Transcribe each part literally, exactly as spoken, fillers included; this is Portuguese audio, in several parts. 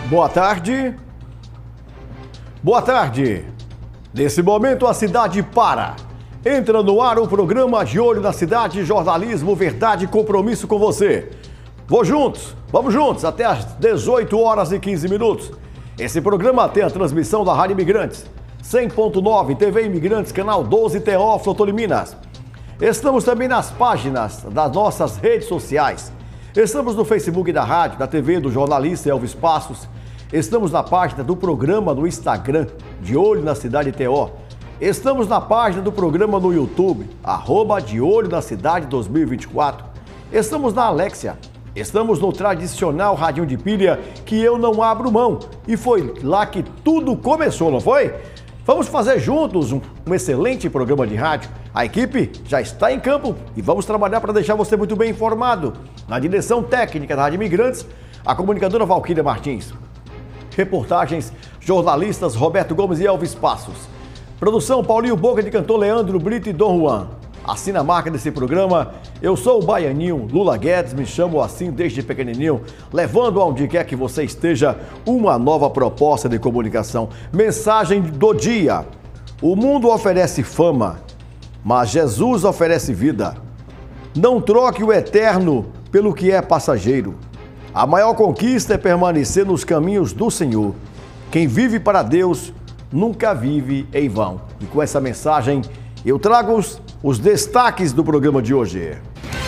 Boa tarde. Boa tarde. Nesse momento a cidade para. Entra no ar o programa De Olho na Cidade, jornalismo, verdade e compromisso com você. Vou juntos, vamos juntos, até às dezoito horas e quinze minutos. Esse programa tem a transmissão da Rádio Imigrantes, cem ponto nove, T V Imigrantes, canal doze, Teófilo Otoni Minas. Estamos também nas páginas das nossas redes sociais. Estamos no Facebook da rádio, da T V do jornalista Elvis Passos. Estamos na página do programa no Instagram, De Olho na Cidade T O. Estamos na página do programa no YouTube, arroba De Olho na Cidade dois mil e vinte e quatro. Estamos na Alexia. Estamos no tradicional radinho de pilha que eu não abro mão. E foi lá que tudo começou, não foi? Vamos fazer juntos um, um excelente programa de rádio. A equipe já está em campo e vamos trabalhar para deixar você muito bem informado. Na direção técnica da Rádio Imigrantes, a comunicadora Valquíria Martins. Reportagens, jornalistas Roberto Gomes e Elvis Passos. Produção Paulinho Boca de Cantor, Leandro Brito e Dom Juan. Assina a marca desse programa. Eu sou o Baianinho Lula Guedes, me chamo assim desde pequenininho, levando aonde quer que você esteja uma nova proposta de comunicação. Mensagem do dia. O mundo oferece fama, mas Jesus oferece vida. Não troque o eterno pelo que é passageiro. A maior conquista é permanecer nos caminhos do Senhor. Quem vive para Deus nunca vive em vão. E com essa mensagem eu trago os, os destaques do programa de hoje.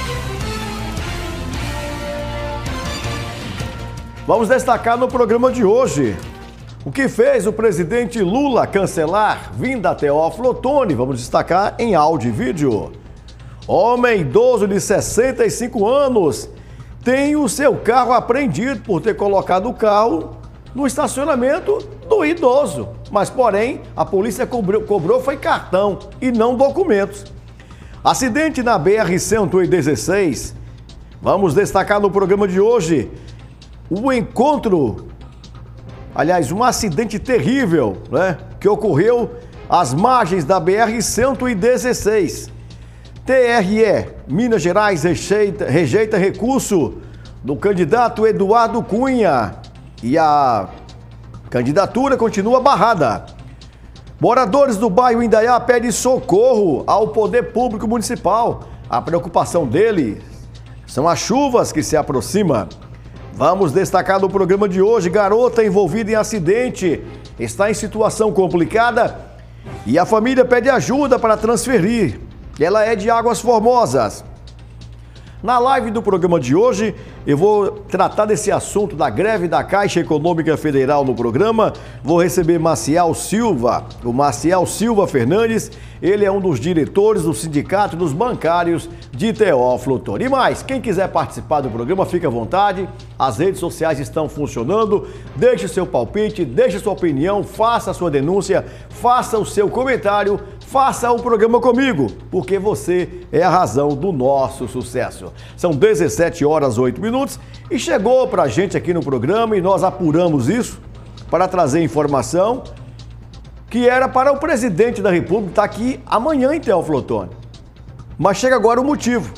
Vamos destacar no programa de hoje o que fez o presidente Lula cancelar vinda a Teófilo Otoni. Vamos destacar em áudio e vídeo. Homem idoso de sessenta e cinco anos tem o seu carro apreendido por ter colocado o carro no estacionamento do idoso. Mas, porém, a polícia cobrou, cobrou foi cartão e não documentos. Acidente na B R cento e dezesseis. Vamos destacar no programa de hoje o encontro, aliás, um acidente terrível, né, que ocorreu às margens da B R cento e dezesseis. T R E, Minas Gerais, rejeita, rejeita recurso do candidato Eduardo Cunha e a candidatura continua barrada. Moradores do bairro Indaiá pedem socorro ao poder público municipal. A preocupação deles são as chuvas que se aproximam. Vamos destacar no programa de hoje: garota envolvida em acidente está em situação complicada e a família pede ajuda para transferir. Ela é de Águas Formosas. Na live do programa de hoje, eu vou tratar desse assunto da greve da Caixa Econômica Federal no programa. Vou receber Maciel Silva, o Maciel Silva Fernandes. Ele é um dos diretores do Sindicato dos Bancários de Teófilo Otoni. E mais, quem quiser participar do programa, fique à vontade. As redes sociais estão funcionando. Deixe seu palpite, deixe sua opinião, faça a sua denúncia, faça o seu comentário. Faça o programa comigo, porque você é a razão do nosso sucesso. São dezessete horas e oito minutos e chegou pra gente aqui no programa e nós apuramos isso para trazer informação que era para o presidente da República estar aqui amanhã em Teófilo Otoni. Mas chega agora o motivo.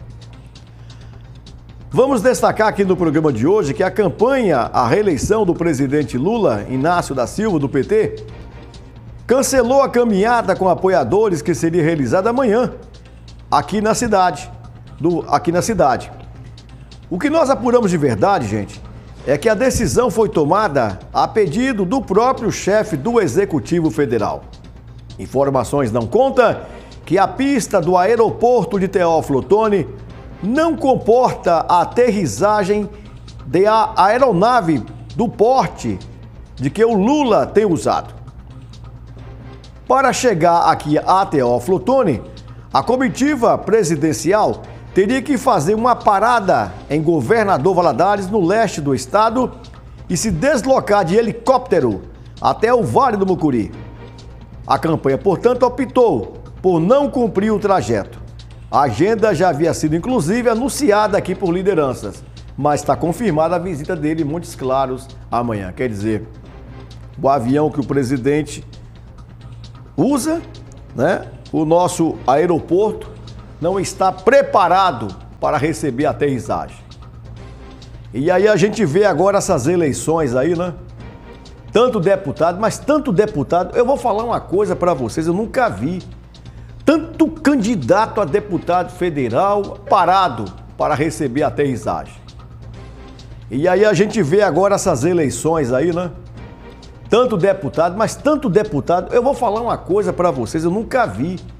Vamos destacar aqui no programa de hoje que a campanha à reeleição do presidente Lula Inácio da Silva, do P T, cancelou a caminhada com apoiadores que seria realizada amanhã, aqui na cidade. Do, aqui na cidade. O que nós apuramos de verdade, gente, é que a decisão foi tomada a pedido do próprio chefe do Executivo Federal. Informações dão conta que a pista do aeroporto de Teófilo Otoni não comporta a aterrissagem da aeronave do porte de que o Lula tem usado. Para chegar aqui a Teófilo Otoni, a comitiva presidencial teria que fazer uma parada em Governador Valadares, no leste do estado, e se deslocar de helicóptero até o Vale do Mucuri. A campanha, portanto, optou por não cumprir o trajeto. A agenda já havia sido, inclusive, anunciada aqui por lideranças, mas está confirmada a visita dele em Montes Claros amanhã. Quer dizer, o avião que o presidente usa, né, o nosso aeroporto não está preparado para receber a aterrissagem. E aí a gente vê agora essas eleições aí, né? Tanto deputado, mas tanto deputado. Eu vou falar uma coisa para vocês, eu nunca vi tanto candidato a deputado federal parado para receber a aterrissagem. E aí a gente vê agora essas eleições aí, né? Tanto deputado, mas tanto deputado. Eu vou falar uma coisa para vocês, eu nunca vi